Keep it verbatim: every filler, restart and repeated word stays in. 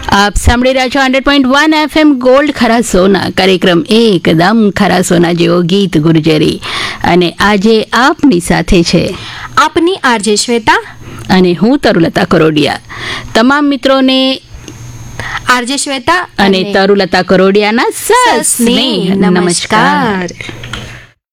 આપ સાંભળી રહ્યા છો hundred point one FM gold ખરા સોના કાર્યક્રમ એકદમ ખરા સોના જેવો ગીત ગુર્જરી. અને આજે આપની સાથે છે આપની આરજે શ્વેતા અને હું તરુલતા કરોડિયા. તમામ મિત્રોને આરજે શ્વેતા અને તરુલતા કરોડિયાના સસ્નેહ નમસ્કાર.